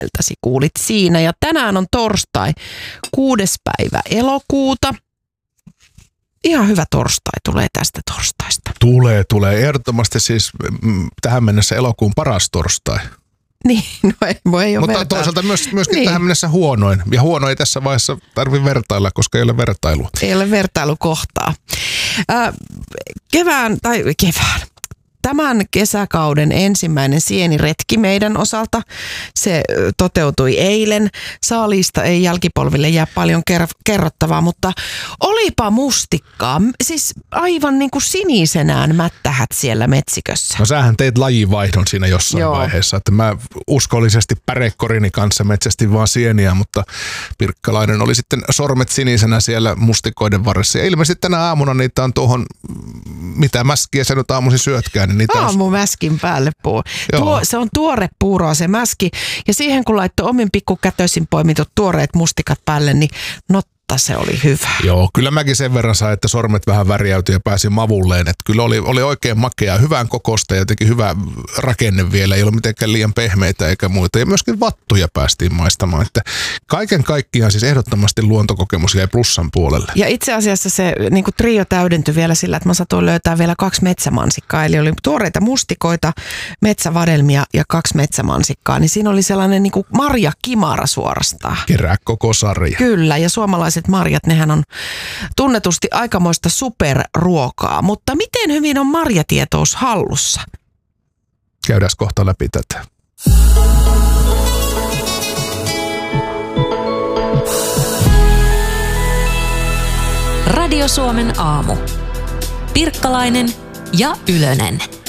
nimeltäsi kuulit siinä. Ja tänään on torstai, 6. päivä elokuuta. Ihan hyvä torstai tulee tästä torstaista. Tulee. Ehdottomasti siis tähän mennessä elokuun paras torstai. Niin, no ei ole mutta vertailla. toisaalta myöskin niin. Tähän mennessä huonoin. Ja huono ei tässä vaiheessa tarvitse vertailla, koska ei ole vertailua. Ei ole vertailukohtaa. Kevään. Tämän kesäkauden ensimmäinen sieniretki meidän osalta, se toteutui eilen. Saaliista ei jälkipolville jää paljon kerrottavaa, mutta olipa mustikkaa. Siis aivan niin kuin sinisenään mättähät siellä metsikössä. No sähän teit lajivaihdon siinä jossain vaiheessa, että mä uskollisesti pärekorini kanssa metsästin vaan sieniä, mutta Pirkkalainen oli sitten sormet sinisenä siellä mustikoiden varressa. Ja ilmeisesti tänä aamuna niitä on tuohon, mitä mäskiä sä nyt aamuisin syötkään, niin aamumäskin päälle se on tuore puuroa se mäski ja siihen kun laittoi omin pikkukätöisin poimitut tuoreet mustikat päälle, niin se oli hyvä. Joo, kyllä mäkin sen verran sain, että sormet vähän värjäytyi ja pääsin mavulleen. Että kyllä oli oikein makeaa, hyvän kokosta ja jotenkin hyvä rakenne vielä. Ei ollut mitenkään liian pehmeitä eikä muita. Ja myöskin vattuja päästiin maistamaan. Että kaiken kaikkiaan siis ehdottomasti luontokokemus jäi plussan puolelle. Ja itse asiassa se niin kuin trio täydentyi vielä sillä, että mä satuin löytää vielä 2 metsämansikkaa. Eli oli tuoreita mustikoita, metsävadelmia ja 2 metsämansikkaa. Niin siinä oli sellainen niin kuin marjakimara suorastaan. Kerää koko sarja. Kyllä, ja suomalaiset marjat, nehän on tunnetusti aikamoista superruokaa, mutta miten hyvin on marjatietous hallussa? Käydään kohta läpi tätä. Radio Suomen aamu. Pirkkalainen ja Ylönen.